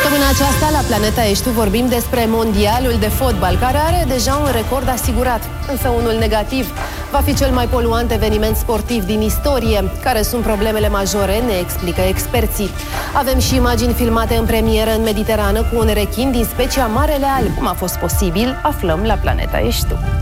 Săptămâna aceasta, la Planeta Ești, vorbim despre mondialul de fotbal, care are deja un record asigurat, însă unul negativ. Va fi cel mai poluant eveniment sportiv din istorie. Care sunt problemele majore, ne explică experții. Avem și imagini filmate în premieră în Mediterană cu un rechin din specia Marele Alb. Cum a fost posibil? Aflăm la Planeta Ești Tu.